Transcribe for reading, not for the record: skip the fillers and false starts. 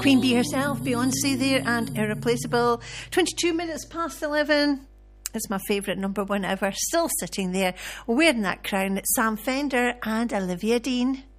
Queen Bee herself, Beyonce there, and Irreplaceable. 22 minutes past 11. It's my favourite number one ever. Still sitting there, wearing that crown. It's Sam Fender and Olivia Dean.